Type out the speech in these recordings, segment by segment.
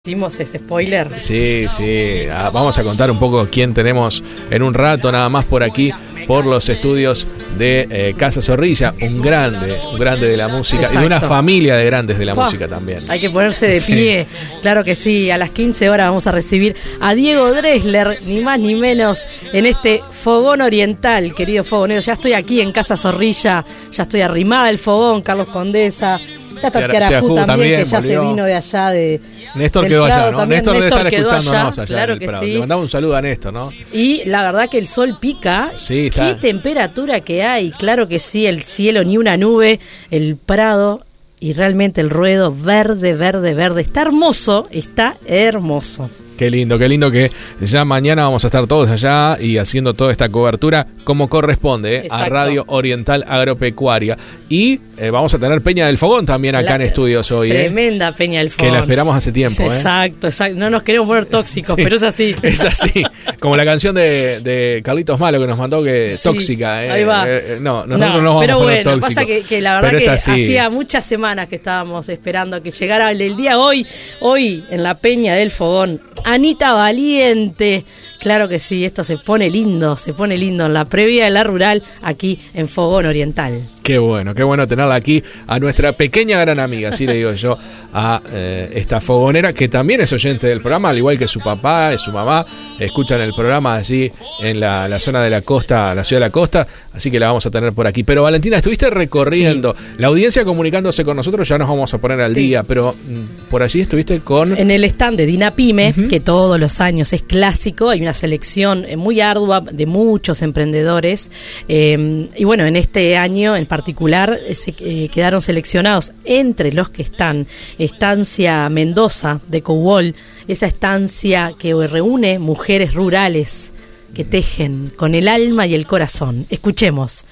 ¿Hicimos ese spoiler? Sí. Vamos a contar un poco quién tenemos en un rato, nada más por aquí, por los estudios de Casa Zorrilla. Un grande de la música. Exacto. Y de una familia de grandes de la música también. Hay que ponerse de pie, claro que sí. A las 15 horas vamos a recibir a Diego Dresler, ni más ni menos, en este fogón oriental, querido fogonero. Ya estoy aquí en Casa Zorrilla, ya estoy arrimada al fogón, Carlos Condesa. Ya está Tiarajú también, que ya volvió. Se vino de allá de Néstor quedó allá, ¿no? Néstor debe estar escuchándonos allá claro en el que Prado. sí. Le mandamos un saludo a Néstor, ¿no? Y la verdad que el sol pica. Sí, está. Qué temperatura que hay. Claro que sí, el cielo ni una nube, el Prado y realmente el ruedo verde. Está hermoso. Qué lindo que ya mañana vamos a estar todos allá y haciendo toda esta cobertura como corresponde a Radio Oriental Agropecuaria. Y vamos a tener Peña del Fogón también acá en estudios hoy. Tremenda Peña del Fogón. Que la esperamos hace tiempo. Exacto. No nos queremos poner tóxicos, sí, pero es así. Es así. Como la canción de Carlitos Malo que nos mandó que sí, tóxica. Ahí va. No nos vamos pero a poner bueno, tóxicos. Pasa que la verdad que hacía muchas semanas que estábamos esperando que llegara el día hoy en la Peña del Fogón. Anita Valiente, claro que sí, esto se pone lindo en la previa de la rural aquí en Fogón Oriental. Qué bueno tenerla aquí a nuestra pequeña gran amiga, así le digo yo a esta fogonera que también es oyente del programa, al igual que su papá y su mamá, escuchan el programa allí en la zona de la costa, la ciudad de la costa, así que la vamos a tener por aquí. Pero Valentina, estuviste recorriendo, la audiencia comunicándose con nosotros, ya nos vamos a poner al día, pero por allí estuviste en el stand de Dinapyme, que todos los años es clásico, hay una selección muy ardua de muchos emprendedores, y bueno, en este año en particular quedaron seleccionados entre los que están Estancia Mendoza de Cowol, esa estancia que reúne mujeres rurales que tejen con el alma y el corazón. Escuchemos.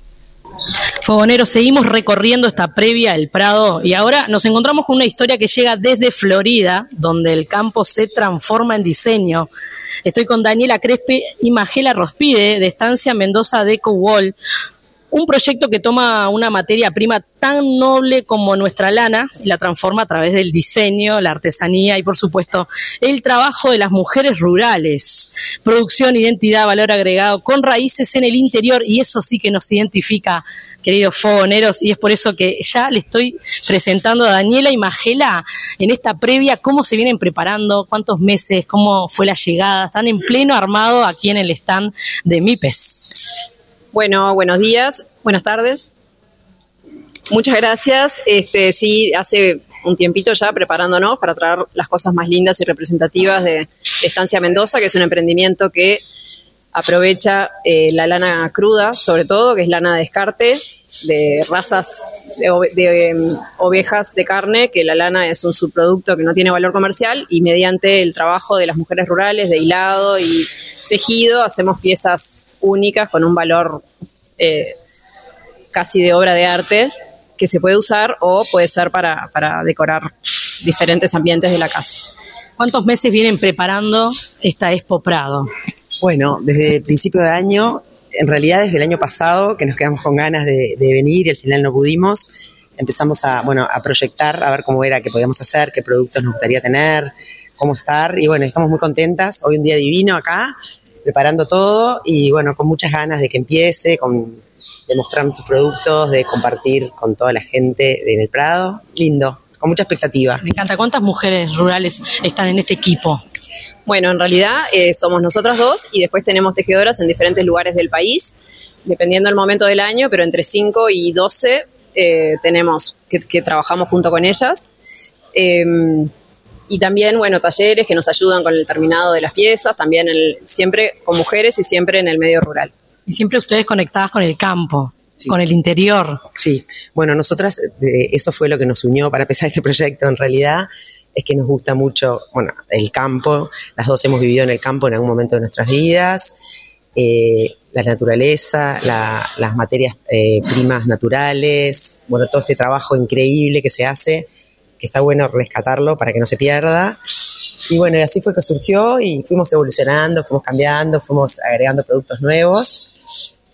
Fogoneros, seguimos recorriendo esta previa del Prado y ahora nos encontramos con una historia que llega desde Florida, donde el campo se transforma en diseño. Estoy con Daniela Crespe y Magela Rospide de Estancia Mendoza de Cowol, un proyecto que toma una materia prima tan noble como nuestra lana y la transforma a través del diseño, la artesanía y, por supuesto, el trabajo de las mujeres rurales. Producción, identidad, valor agregado, con raíces en el interior, y eso sí que nos identifica, queridos fogoneros, y es por eso que ya le estoy presentando a Daniela y Magela en esta previa, cómo se vienen preparando, cuántos meses, cómo fue la llegada. Están en pleno armado aquí en el stand de MIPES. Bueno, buenos días, buenas tardes. Muchas gracias. Sí, hace un tiempito ya preparándonos para traer las cosas más lindas y representativas de Estancia Mendoza, que es un emprendimiento que aprovecha la lana cruda, sobre todo, que es lana de descarte, de razas de ovejas de carne, que la lana es un subproducto que no tiene valor comercial, y mediante el trabajo de las mujeres rurales de hilado y tejido hacemos piezas únicas con un valor casi de obra de arte que se puede usar o puede ser para decorar diferentes ambientes de la casa. ¿Cuántos meses vienen preparando esta Expo Prado? Bueno, desde el principio de año, en realidad desde el año pasado, que nos quedamos con ganas de venir y al final no pudimos, empezamos a proyectar, a ver cómo era, qué podíamos hacer, qué productos nos gustaría tener, cómo estar, y bueno, estamos muy contentas. Hoy un día divino acá, preparando todo y bueno, con muchas ganas de que empiece, de mostrar nuestros productos, de compartir con toda la gente en el Prado. Lindo, con mucha expectativa. Me encanta. ¿Cuántas mujeres rurales están en este equipo? Bueno, en realidad somos nosotras dos y después tenemos tejedoras en diferentes lugares del país, dependiendo del momento del año, pero entre 5 y 12 tenemos que trabajamos junto con ellas. Y también, bueno, talleres que nos ayudan con el terminado de las piezas, también siempre con mujeres y siempre en el medio rural. Y siempre ustedes conectadas con el campo, sí, con el interior. Sí, bueno, nosotras, eso fue lo que nos unió para empezar este proyecto, en realidad, es que nos gusta mucho, bueno, el campo, las dos hemos vivido en el campo en algún momento de nuestras vidas, la naturaleza, las materias primas naturales, bueno, todo este trabajo increíble que se hace, que está bueno rescatarlo para que no se pierda. Y bueno, y así fue que surgió y fuimos evolucionando, fuimos cambiando, fuimos agregando productos nuevos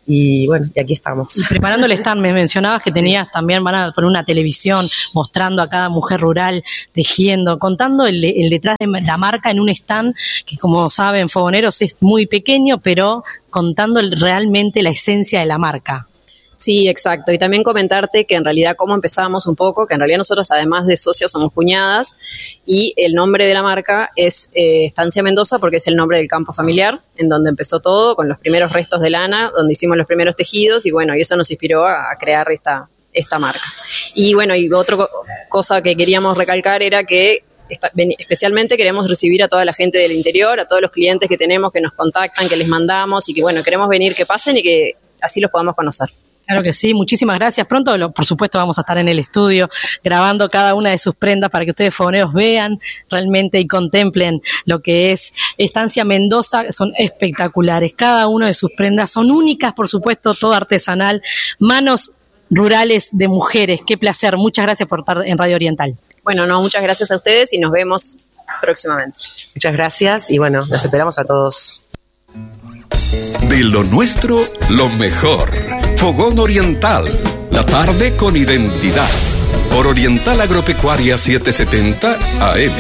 Y bueno, y aquí estamos. Y preparando el stand, me mencionabas que tenías también, van a poner una televisión mostrando a cada mujer rural tejiendo, contando el detrás de la marca en un stand que, como saben, Fogoneros es muy pequeño, pero contando realmente la esencia de la marca. Sí, exacto. Y también comentarte que en realidad cómo empezamos un poco, que en realidad nosotros además de socios somos cuñadas y el nombre de la marca es Estancia Mendoza porque es el nombre del campo familiar en donde empezó todo con los primeros restos de lana, donde hicimos los primeros tejidos y bueno, y eso nos inspiró a crear esta marca. Y bueno, y otra cosa que queríamos recalcar era que especialmente queremos recibir a toda la gente del interior, a todos los clientes que tenemos, que nos contactan, que les mandamos y que bueno, queremos venir, que pasen y que así los podamos conocer. Claro que sí, muchísimas gracias. Pronto, por supuesto, vamos a estar en el estudio grabando cada una de sus prendas para que ustedes fogoneros vean realmente y contemplen lo que es Estancia Mendoza. Son espectaculares. Cada una de sus prendas son únicas, por supuesto, todo artesanal. Manos rurales de mujeres. Qué placer. Muchas gracias por estar en Radio Oriental. Bueno, muchas gracias a ustedes y nos vemos próximamente. Muchas gracias y bueno, los esperamos a todos. De lo nuestro, lo mejor. Fogón Oriental, la tarde con identidad. Por Oriental Agropecuaria 770 AM.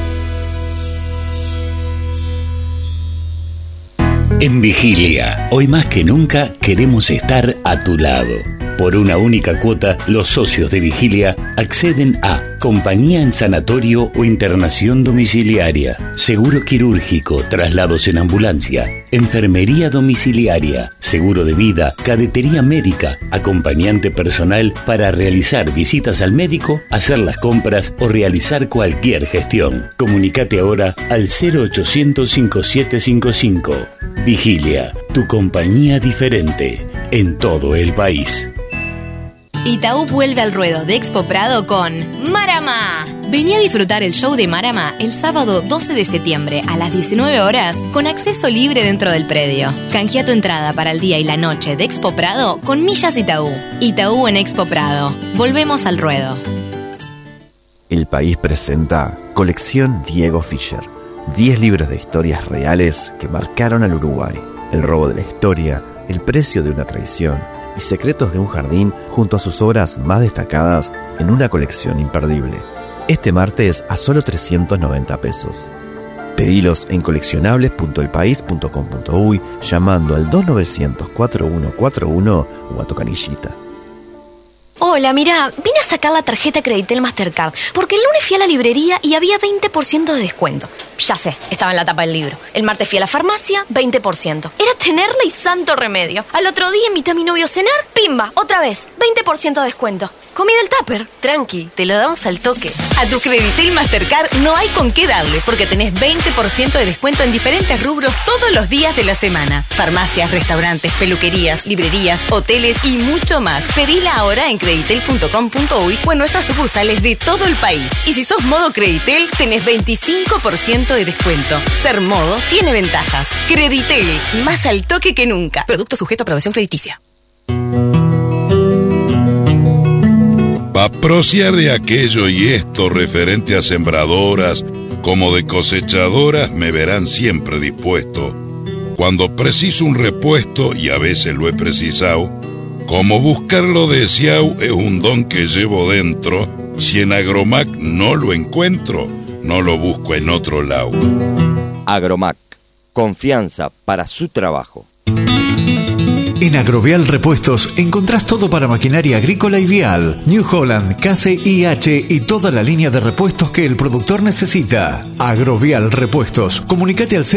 En Vigilia, hoy más que nunca queremos estar a tu lado. Por una única cuota, los socios de Vigilia acceden a compañía en sanatorio o internación domiciliaria, seguro quirúrgico, traslados en ambulancia, enfermería domiciliaria, seguro de vida, cadetería médica, acompañante personal para realizar visitas al médico, hacer las compras o realizar cualquier gestión. Comunicate ahora al 0800 5755. Vigilia, tu compañía diferente en todo el país. Itaú vuelve al ruedo de Expo Prado con Marama. Vení a disfrutar el show de Marama el sábado 12 de septiembre a las 19 horas con acceso libre dentro del predio. Canjea tu entrada para el día y la noche de Expo Prado con millas Itaú. Itaú en Expo Prado. Volvemos al ruedo. El País presenta Colección Diego Fischer. 10 libros de historias reales que marcaron al Uruguay. El robo de la historia, el precio de una traición y secretos de un jardín junto a sus obras más destacadas en una colección imperdible. Este martes a solo 390 pesos. Pedilos en coleccionables.elpaís.com.uy llamando al 2900-4141 o a tu canillita. Hola, mirá, vine a sacar la tarjeta Creditel Mastercard porque el lunes fui a la librería y había 20% de descuento. Ya sé, estaba en la tapa del libro. El martes fui a la farmacia, 20%. Era tenerla y santo remedio. Al otro día invité a mi novio a cenar, pimba, otra vez, 20% de descuento. Comí del tupper. Tranqui, te lo damos al toque. A tu Creditel Mastercard no hay con qué darle porque tenés 20% de descuento en diferentes rubros todos los días de la semana. Farmacias, restaurantes, peluquerías, librerías, hoteles y mucho más. Pedila ahora en creditel.com.uy o en nuestras sucursales de todo el país. Y si sos modo Creditel, tenés 25% de descuento. Ser modo tiene ventajas. Creditel, más al toque que nunca. Producto sujeto a aprobación crediticia. Pa' prociar de aquello y esto referente a sembradoras como de cosechadoras me verán siempre dispuesto. Cuando preciso un repuesto, y a veces lo he precisado, como buscar lo deseado es un don que llevo dentro. Si en Agromac no lo encuentro, no lo busco en otro lado. Agromac, confianza para su trabajo. En Agrovial Repuestos encontrás todo para maquinaria agrícola y vial. New Holland, Case IH y toda la línea de repuestos que el productor necesita. Agrovial Repuestos. Comunicate al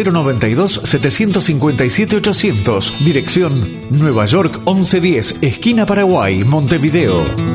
092-757-800. Dirección Nueva York 1110, esquina Paraguay, Montevideo.